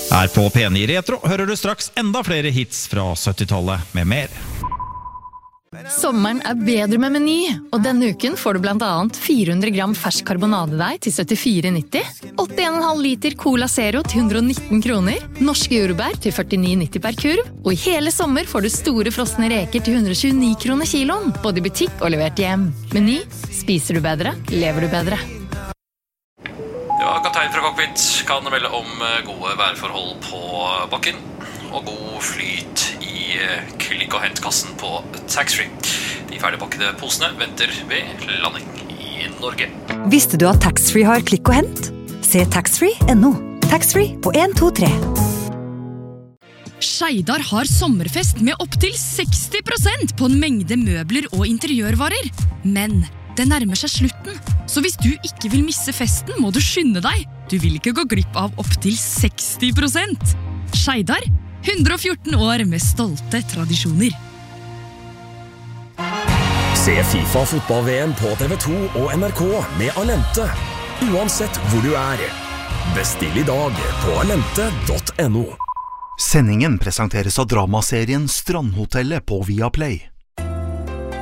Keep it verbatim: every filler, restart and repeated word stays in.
Her på P ni Retro hører du straks enda flere hits fra syttitallet med mer. Sommeren er bedre med Meny, og denne uken får du blant annet fire hundre gram fersk karbonadedeig til syttifire nitti, åttien komma fem liter Cola Zero til hundre og nitten kroner, norske jordbær til førtini nitti per kurv, og i hele sommer får du store frosne reker til hundre og tjueni kroner kiloen, både i butikk og levert hjem. Meny, spiser du bedre, lever du bedre. Ja, kaptein fra cockpit kan melde om gode værforhold på bakken og god flyt i klikk- og hentkassen på taxfree. De ferdigpakkede posene venter ved landing i Norge. Visste du at taxfree har klikk og hent? Se taxfree punktum no. Taxfree på en to tre. Skeidar har sommerfest med opp til seksti prosent på en mengde møbler og interiørvarer. Men det nærmer seg slutten, så hvis du ikke vil misse festen, må du skynde deg. Du vil ikke gå glipp av opp til seksti prosent. Skeidar, hundre og fjorten år med stolte tradisjoner. Se FIFA fotball-V M på T V to og N R K med Alente, uansett hvor du er. Bestill i dag på alente punktum no. Sendingen presenteres av dramaserien Strandhotellet på Viaplay.